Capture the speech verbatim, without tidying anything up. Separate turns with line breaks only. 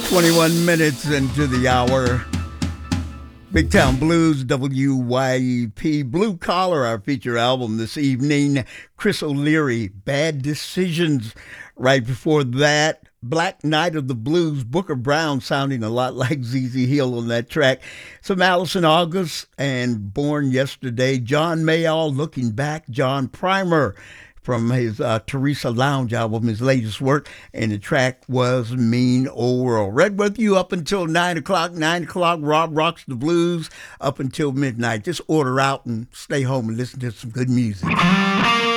twenty-one minutes into the hour. Big Town Blues, W Y E P. Blue Collar, our feature album this evening. Chris O'Leary, Bad Decisions. Right before that, Black Knight of the Blues, Booker Brown, sounding a lot like Z Z Hill on that track. Some Allison August and Born Yesterday. John Mayall, Looking Back. John Primer from his uh, Teresa Lounge album, his latest work, and the track was Mean Old World. Read with you up until nine o'clock. nine o'clock, Rob Rocks the Blues up until midnight. Just order out and stay home and listen to some good music.